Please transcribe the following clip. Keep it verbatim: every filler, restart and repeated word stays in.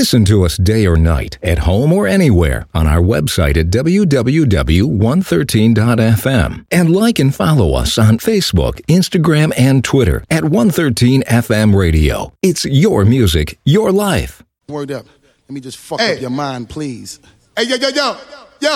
Listen to us day or night, at home or anywhere, on our website at w w w dot one thirteen dot f m. And like and follow us on Facebook, Instagram, and Twitter at one thirteen F M Radio. It's your music, your life. Word up. Let me just fuck Hey. up your mind, please. Hey, yo, yo, yo.